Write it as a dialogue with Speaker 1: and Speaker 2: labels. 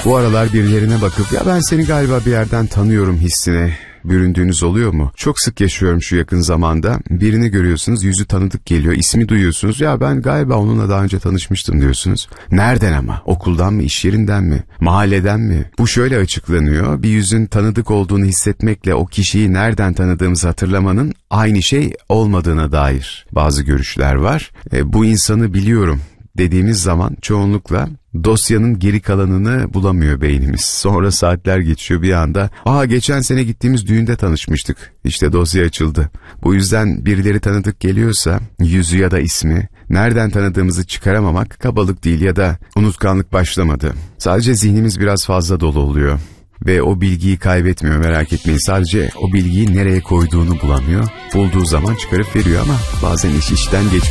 Speaker 1: Bu aralar birilerine bakıp ya ben seni galiba bir yerden tanıyorum hissine büründüğünüz oluyor mu? Çok sık yaşıyorum şu yakın zamanda. Birini görüyorsunuz, yüzü tanıdık geliyor, ismi duyuyorsunuz. Ya ben galiba onunla daha önce tanışmıştım diyorsunuz. Nereden ama? Okuldan mı, iş yerinden mi, mahalleden mi? Bu şöyle açıklanıyor. Bir yüzün tanıdık olduğunu hissetmekle o kişiyi nereden tanıdığımızı hatırlamanın aynı şey olmadığına dair bazı görüşler var. Bu insanı biliyorum dediğimiz zaman çoğunlukla dosyanın geri kalanını bulamıyor beynimiz. Sonra saatler geçiyor, bir anda geçen sene gittiğimiz düğünde tanışmıştık. İşte dosya açıldı. Bu yüzden birileri tanıdık geliyorsa yüzü ya da ismi nereden tanıdığımızı çıkaramamak kabalık değil ya da unutkanlık başlamadı. Sadece zihnimiz biraz fazla dolu oluyor. Ve o bilgiyi kaybetmiyor, merak etmeyin. Sadece o bilgiyi nereye koyduğunu bulamıyor. Bulduğu zaman çıkarıp veriyor ama bazen iş işten geçmiyor.